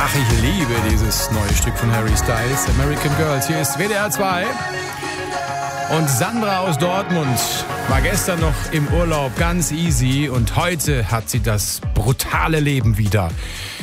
Ach, ich liebe dieses neue Stück von Harry Styles, American Girls. Hier ist WDR 2. Und Sandra aus Dortmund war gestern noch im Urlaub, ganz easy. Und heute hat sie das brutale Leben wieder.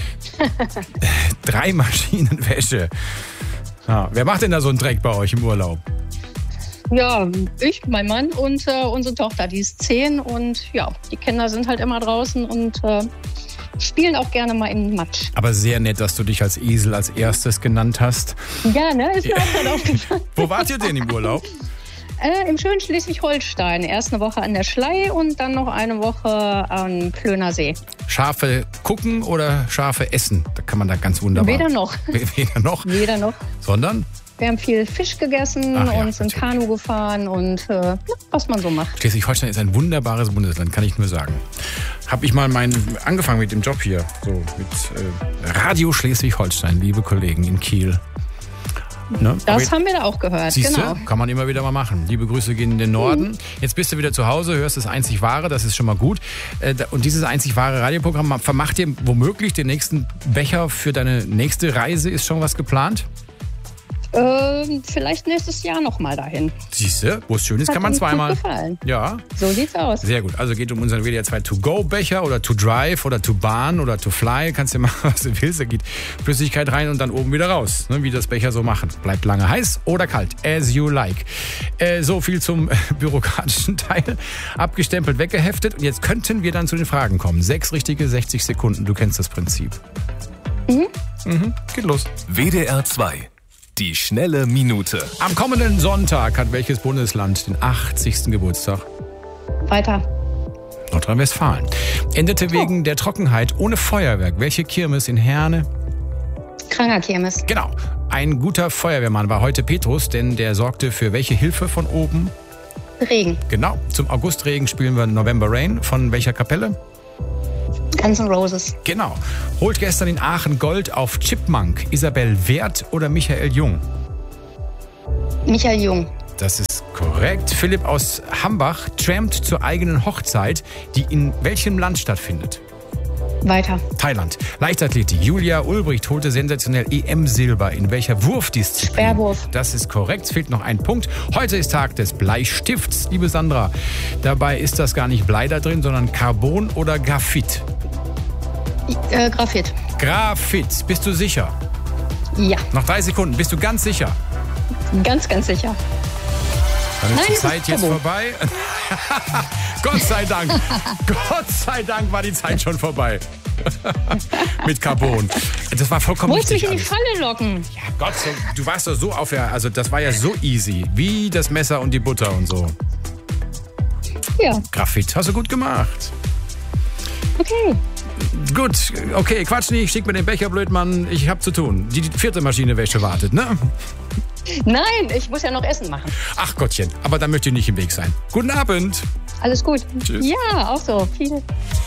3 Maschinen Wäsche. Ja, wer macht denn da so einen Dreck bei euch im Urlaub? Ja, ich, mein Mann und unsere Tochter, die ist 10. Und ja, die Kinder sind halt immer draußen und spielen auch gerne mal im Matsch. Aber sehr nett, dass du dich als Esel als erstes genannt hast. Ja, ne? Ist mir auch gerade aufgefallen. Wo wart ihr denn im Urlaub? Im schönen Schleswig-Holstein. Erst eine Woche an der Schlei und dann noch eine Woche am Plöner See. Schafe gucken oder Schafe essen? Da kann man da ganz wunderbar... Weder noch. Weder noch? Weder noch. Sondern? Wir haben viel Fisch gegessen und sind Kanu gefahren und was man so macht. Schleswig-Holstein ist ein wunderbares Bundesland, kann ich nur sagen. Habe ich mal angefangen mit dem Job hier, so mit Radio Schleswig-Holstein, liebe Kollegen in Kiel. Ne? Das haben wir da auch gehört, Siehste, genau. Kann man immer wieder mal machen. Liebe Grüße gehen in den Norden. Jetzt bist du wieder zu Hause, hörst das Einzig Wahre, das ist schon mal gut. Und dieses Einzig Wahre Radioprogramm, vermacht dir womöglich den nächsten Becher für deine nächste Reise? Ist schon was geplant? Vielleicht nächstes Jahr noch mal dahin. Siehste, wo es schön ist, kann man zweimal. Hat uns gut gefallen. Ja. So sieht's aus. Sehr gut. Also geht um unseren WDR 2 To-Go-Becher oder To-Drive oder To-Bahn oder To-Fly. Kannst dir machen, was du willst. Da geht Flüssigkeit rein und dann oben wieder raus. Ne, wie das Becher so machen. Bleibt lange heiß oder kalt. As you like. So viel zum bürokratischen Teil. Abgestempelt, weggeheftet. Und jetzt könnten wir dann zu den Fragen kommen. 6 richtige, 60 Sekunden. Du kennst das Prinzip. Geht los. WDR 2. Die schnelle Minute. Am kommenden Sonntag hat welches Bundesland den 80. Geburtstag? Weiter. Nordrhein-Westfalen. Endete wegen der Trockenheit ohne Feuerwerk. Welche Kirmes in Herne? Kranger-Kirmes. Genau. Ein guter Feuerwehrmann war heute Petrus, denn der sorgte für welche Hilfe von oben? Regen. Genau. Zum Augustregen spielen wir November Rain. Von welcher Kapelle? Guns N' Roses. Genau. Holt gestern in Aachen Gold auf Chipmunk. Isabel Werth oder Michael Jung? Michael Jung. Das ist korrekt. Philipp aus Hambach trampt zur eigenen Hochzeit, die in welchem Land stattfindet? Weiter. Thailand. Leichtathletik. Julia Ulbricht holte sensationell EM-Silber. In welcher Wurfdisziplin? Speerwurf. Das ist korrekt. Es fehlt noch ein Punkt. Heute ist Tag des Bleistifts, liebe Sandra. Dabei ist das gar nicht Blei da drin, sondern Carbon oder Graphit. Graphit. Graphit. Bist du sicher? Ja. Noch 3 Sekunden. Bist du ganz sicher? Ganz, ganz sicher. Dann ist Nein, die es Zeit ist jetzt Carbon. vorbei. Gott sei Dank. Gott sei Dank war die Zeit schon vorbei. Mit Carbon. Das war vollkommen Wolltest richtig. mich in die Falle locken? Ja, Gott, du warst doch so also das war ja so easy. Wie das Messer und die Butter und so. Ja. Graphit, hast du gut gemacht. Okay. Gut, okay, quatsch nicht, schick mir den Becher, Blödmann. Ich hab zu tun. Die 4. Maschine Wäsche wartet, ne? Nein, ich muss ja noch Essen machen. Ach Gottchen, aber da möchte ich nicht im Weg sein. Guten Abend. Alles gut. Tschüss. Ja, auch so. Viel.